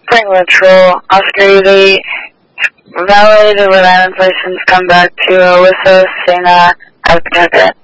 Franklin Patrol, Oscar 8, validated Rhode Island license, come back to Alyssa, Sana, out of the